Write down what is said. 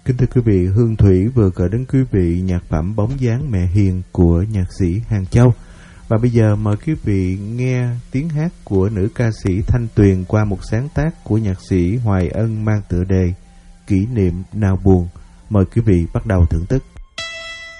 Kính thưa quý vị, Hương Thủy vừa gửi đến quý vị nhạc phẩm Bóng dáng mẹ hiền của nhạc sĩ Hàng Châu. Và bây giờ mời quý vị nghe tiếng hát của nữ ca sĩ Thanh Tuyền qua một sáng tác của nhạc sĩ Hoài Ân mang tựa đề Kỷ niệm nào buồn. Mời quý vị bắt đầu thưởng thức.